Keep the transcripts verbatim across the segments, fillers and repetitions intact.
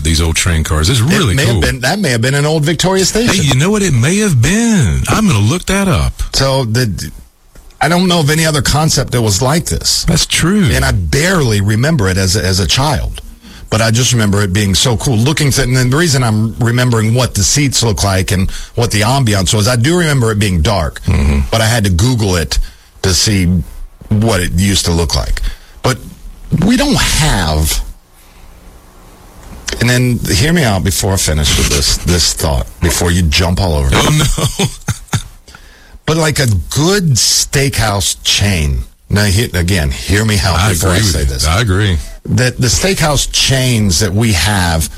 these old train cars. It's really it may cool. Have been, that may have been an old Victoria Station. Hey, you know what? It may have been. I'm going to look that up. So the, I don't know of any other concept that was like this. That's true. And I barely remember it as a, as a child. But I just remember it being so cool. Looking at, and then the reason I'm remembering what the seats look like and what the ambiance was, I do remember it being dark. Mm-hmm. But I had to Google it to see what it used to look like. But we don't have... And then, hear me out before I finish with this this thought, before you jump all over me. Oh, no. But like a good steakhouse chain. Now, he, again, hear me out I before agree I say with you. this. I agree. That the steakhouse chains that we have,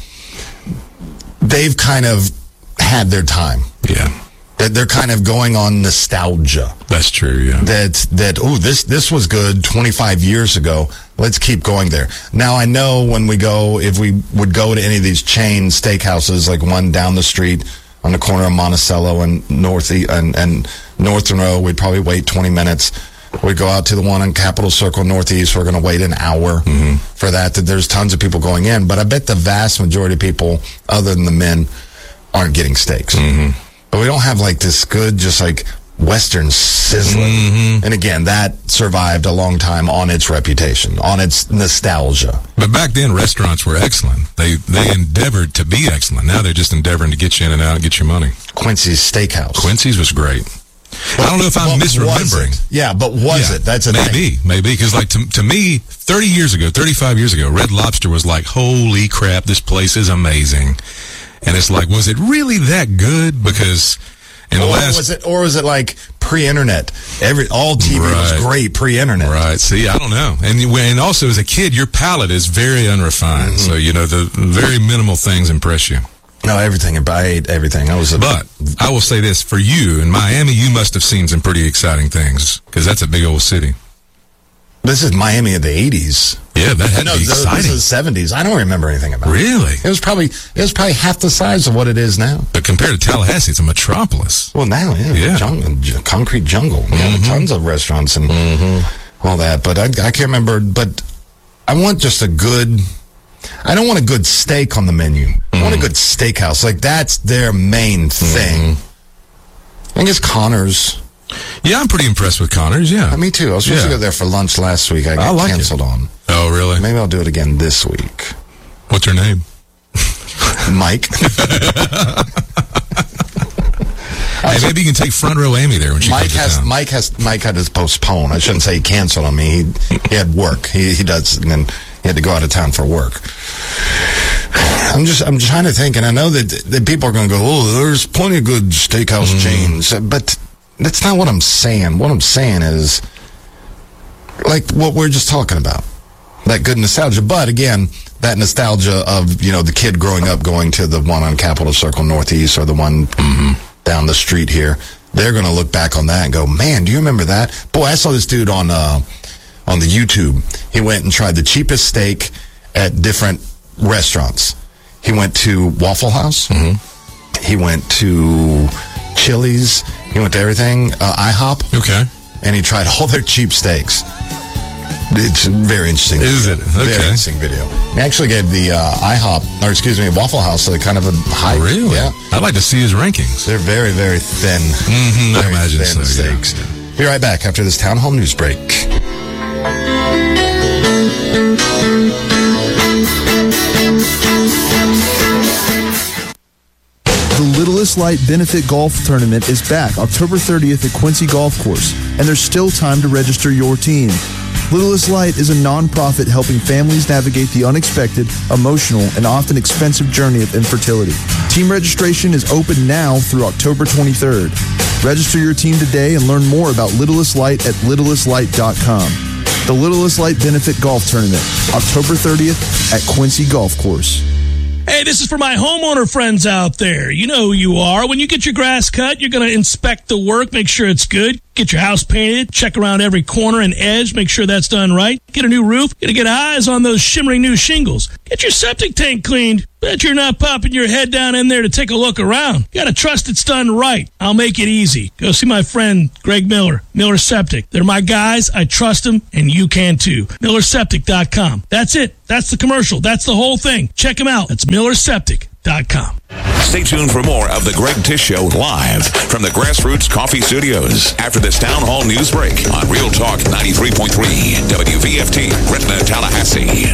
they've kind of had their time. Yeah. That they're kind of going on nostalgia. That's true, yeah. That, that oh, this this was good twenty-five years ago. Let's keep going there. Now, I know when we go, if we would go to any of these chain steakhouses, like one down the street on the corner of Monticello and North and, and North Row, we'd probably wait twenty minutes. We'd go out to the one on Capitol Circle Northeast. We're going to wait an hour mm-hmm. for that. That there's tons of people going in. But I bet the vast majority of people, other than the men, aren't getting steaks. Mm-hmm. But we don't have like this good, just like Western sizzling. Mm-hmm. And again, that survived a long time on its reputation, on its nostalgia. But back then, restaurants were excellent. They they endeavored to be excellent. Now they're just endeavoring to get you in and out and get your money. Quincy's Steakhouse. Quincy's was great. But, I don't know if I'm misremembering. Yeah, but was yeah, it? That's a maybe, thing. maybe because like to to me, thirty years ago, thirty-five years ago, Red Lobster was like, holy crap, this place is amazing. And it's like, was it really that good? Because in the or last, was it, or was it like pre-internet? Every all T V right. was great pre-internet. Right. See, I don't know. And and also as a kid, your palate is very unrefined. Mm-hmm. So you know the very minimal things impress you. No, everything. I ate everything. I was. A, but I will say this for you in Miami, you must have seen some pretty exciting things because that's a big old city. This is Miami of the eighties. Yeah, that had no, to be exciting. This is seventies. I don't remember anything about really? it. Really? It was probably it was probably half the size of what it is now. But compared to Tallahassee, it's a metropolis. Well, now, yeah. yeah. Jungle, concrete jungle. Mm-hmm. Yeah, tons of restaurants and mm-hmm. all that. But I, I can't remember. But I want just a good... I don't want a good steak on the menu. Mm-hmm. I want a good steakhouse. Like, that's their main thing. Mm-hmm. I guess Connors... Yeah, I'm pretty impressed with Connors, yeah. Uh, me too. I was supposed yeah. to go there for lunch last week. I got I like canceled it. on. Oh, really? Maybe I'll do it again this week. What's her name? Mike. Hey, maybe you can take front row Amy there when she Mike comes has to town. Mike has Mike had to postpone. I shouldn't say he canceled on me. He, he had work. He he does, and then he had to go out of town for work. I'm just I'm trying to think, and I know that that people are going to go, oh, there's plenty of good steakhouse mm. chains, but that's not what I'm saying. What I'm saying is, like what we're just talking about, that good nostalgia. But again, that nostalgia of, you know, the kid growing up going to the one on Capitol Circle Northeast or the one mm-hmm. down the street here. They're going to look back on that and go, man, do you remember that? Boy, I saw this dude on uh, on the YouTube. He went and tried the cheapest steak at different restaurants. He went to Waffle House. Mm-hmm. He went to Chili's. He went to everything. Uh, IHOP. Okay. And he tried all their cheap steaks. It's a very interesting. Is video. it? Okay. Very interesting video. He actually gave the uh, IHOP, or excuse me, Waffle House, a kind of a high. Really? Yeah. I'd like to see his rankings. They're very, very thin. Mm-hmm, very I imagine thin so, steaks. Yeah. Be right back after this town hall news break. The Littlest Light Benefit Golf Tournament is back October thirtieth at Quincy Golf Course, and there's still time to register your team. Littlest Light is a nonprofit helping families navigate the unexpected, emotional, and often expensive journey of infertility. Team registration is open now through October twenty-third. Register your team today and learn more about Littlest Light at littlest light dot com. The Littlest Light Benefit Golf Tournament, October thirtieth at Quincy Golf Course. Hey, this is for my homeowner friends out there. You know who you are. When you get your grass cut, you're going to inspect the work, make sure it's good. Get your house painted, check around every corner and edge, make sure that's done right. Get a new roof, gotta get eyes on those shimmering new shingles. Get your septic tank cleaned. Bet you're not popping your head down in there to take a look around. You gotta trust it's done right. I'll make it easy. Go see my friend Greg Miller, Miller Septic. They're my guys, I trust them, and you can too. Miller Septic dot com. That's it. That's the commercial. That's the whole thing. Check them out. That's Miller Septic dot com. Stay tuned for more of the Greg Tish Show live from the Grassroots Coffee Studios after this Town Hall news break on Real Talk ninety-three point three W V F T, Gretna, Tallahassee.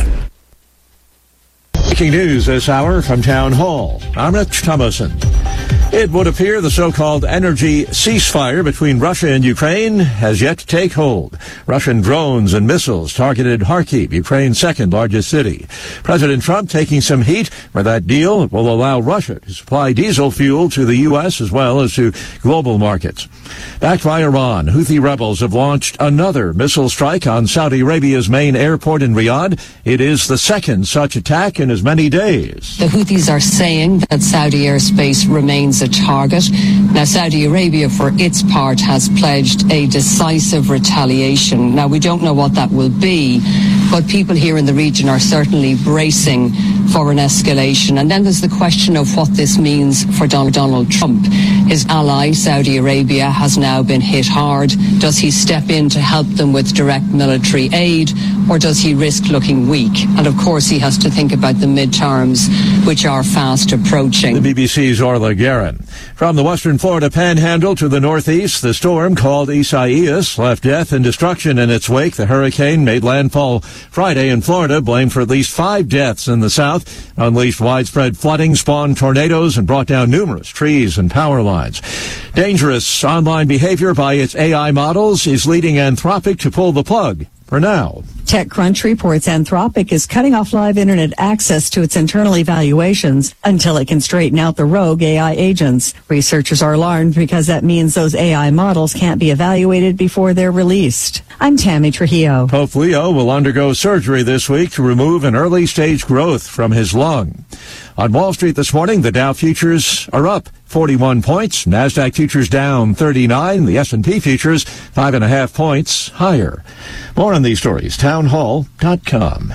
Breaking news this hour from Town Hall. I'm Rich Thomason. It would appear the so-called energy ceasefire between Russia and Ukraine has yet to take hold. Russian drones and missiles targeted Kharkiv, Ukraine's second largest city. President Trump taking some heat for that deal will allow Russia to supply diesel fuel to the U S as well as to global markets. Backed by Iran, Houthi rebels have launched another missile strike on Saudi Arabia's main airport in Riyadh. It is the second such attack in as many days. The Houthis are saying that Saudi airspace remains a target. Now, Saudi Arabia, for its part, has pledged a decisive retaliation. Now, we don't know what that will be, but people here in the region are certainly bracing for an escalation. And then there's the question of what this means for Donald Trump. His ally, Saudi Arabia, has now been hit hard. Does he step in to help them with direct military aid, or does he risk looking weak? And of course, he has to think about the midterms, which are fast approaching. The B B C's Orla Guerin. From the western Florida panhandle to the northeast, the storm called Isaias left death and destruction in its wake. The hurricane made landfall Friday in Florida, blamed for at least five deaths in the south, unleashed widespread flooding, spawned tornadoes, and brought down numerous trees and power lines. Dangerous online behavior by its A I models is leading Anthropic to pull the plug for now. TechCrunch reports Anthropic is cutting off live internet access to its internal evaluations until it can straighten out the rogue A I agents. Researchers are alarmed because that means those A I models can't be evaluated before they're released. I'm Tammy Trujillo. Pope Leo will undergo surgery this week to remove an early-stage growth from his lung. On Wall Street this morning, the Dow futures are up forty-one points. NASDAQ futures down thirty-nine. The S and P futures five and a half points higher. More on these stories, town hall dot com.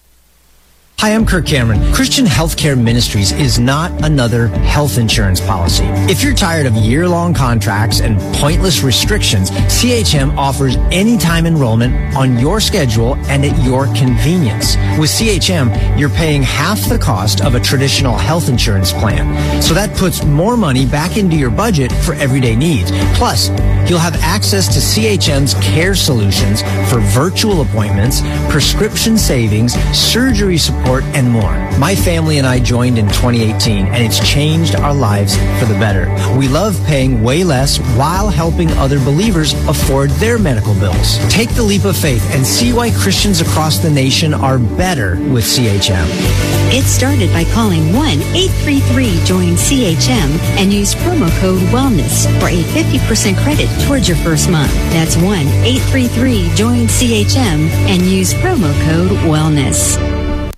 Hi, I'm Kirk Cameron. Christian Healthcare Ministries is not another health insurance policy. If you're tired of year-long contracts and pointless restrictions, C H M offers anytime enrollment on your schedule and at your convenience. With C H M, you're paying half the cost of a traditional health insurance plan. So that puts more money back into your budget for everyday needs. Plus, you'll have access to C H M's care solutions for virtual appointments, prescription savings, surgery support, and more. My family and I joined in twenty eighteen, and it's changed our lives for the better. We love paying way less while helping other believers afford their medical bills. Take the leap of faith and see why Christians across the nation are better with C H M. Get started by calling one eight three three join C H M and use promo code WELLNESS for a fifty percent credit towards your first month. That's one eight three three join C H M and use promo code WELLNESS.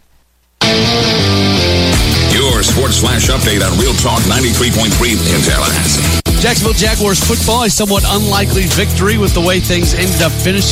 Your Sports Flash update on Real Talk ninety-three point three in Tallahassee. Jacksonville Jaguars football, a somewhat unlikely victory with the way things ended up finishing.